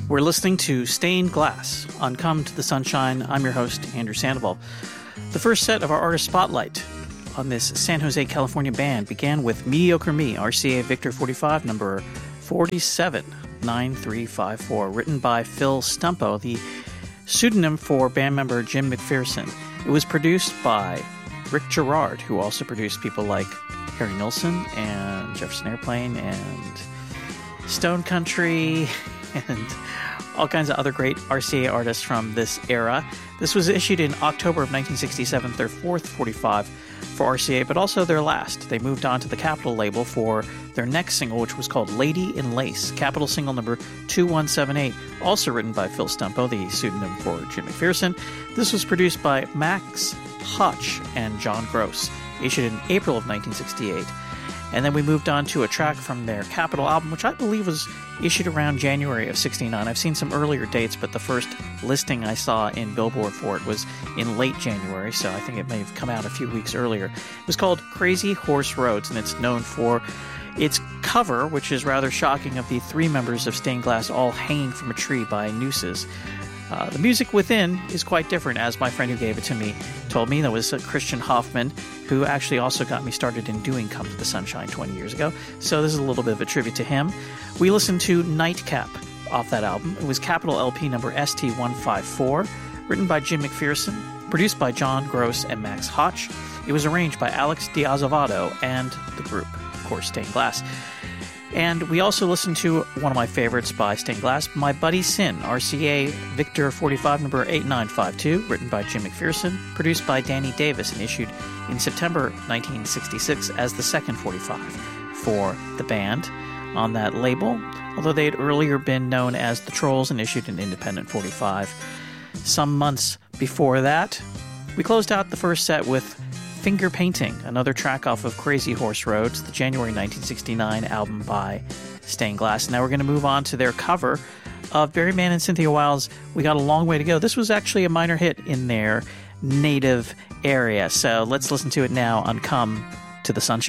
We're listening to Stained Glass on Come to the Sunshine. I'm your host, Andrew Sandoval. The first set of our artist spotlight on this San Jose, California band began with Mediocre Me, RCA Victor 45, number 479354, written by Phil Stumpo, the pseudonym for band member Jim McPherson. It was produced by Rick Gerard, who also produced people like Harry Nilsson and Jefferson Airplane and Stone Country and all kinds of other great RCA artists from this era. This was issued in October of 1967, their fourth 45 for RCA, but also their last. They moved on to the Capitol label for their next single, which was called Lady in Lace, Capitol single number 2178, also written by Phil Stumpo, the pseudonym for Jim McPherson. This was produced by Max Hutch and John Gross, issued in April of 1968. And then we moved on to a track from their Capitol album, which I believe was issued around January of 69. I've seen some earlier dates, but the first listing I saw in Billboard for it was in late January, so I think it may have come out a few weeks earlier. It was called Crazy Horse Roads, and it's known for its cover, which is rather shocking, of the three members of Stained Glass all hanging from a tree by nooses. The music within is quite different, as my friend who gave it to me told me. That was Christian Hoffman, who actually also got me started in doing Come to the Sunshine 20 years ago. So this is a little bit of a tribute to him. We listened to Nightcap off that album. It was Capitol LP number ST154, written by Jim McPherson, produced by John Gross and Max Hotch. It was arranged by Alex D'Azevedo and the group, of course, Stained Glass. And we also listened to one of my favorites by Stained Glass, My Buddy Sin, RCA Victor 45, number 8952, written by Jim McPherson, produced by Danny Davis, and issued in September 1966 as the second 45 for the band on that label, although they had earlier been known as The Trolls and issued an independent 45 some months before that. We closed out the first set with Finger Painting, another track off of Crazy Horse Roads, the January 1969 album by Stained Glass. Now we're going to move on to their cover of Barry Mann and Cynthia Weil's We Got a Long Way to Go. This was actually a minor hit in their native area, so let's listen to it now on Come to the Sunshine.